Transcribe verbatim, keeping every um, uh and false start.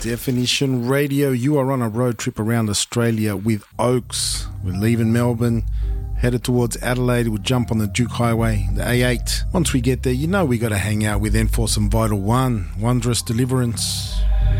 Definition Radio. You are on a road trip around Australia with Oaks. We're leaving Melbourne, headed towards Adelaide. We'll jump on the Duke Highway, the A eight. Once we get there, you know we got to hang out with Enforce and Vital One, Wondrous Deliverance.